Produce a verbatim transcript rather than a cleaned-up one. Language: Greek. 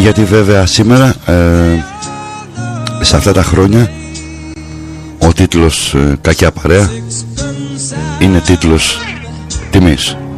γιατί βέβαια σήμερα ε, σε αυτά τα χρόνια ο τίτλος ε, «Κακιά παρέα» είναι τίτλος τιμής.